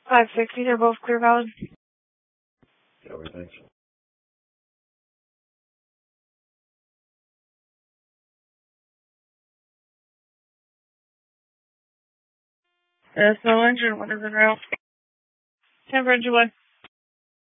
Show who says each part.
Speaker 1: 560, they're both clear valid.
Speaker 2: Okay, thanks.
Speaker 1: No engine, what is it now? 10 for engine 1.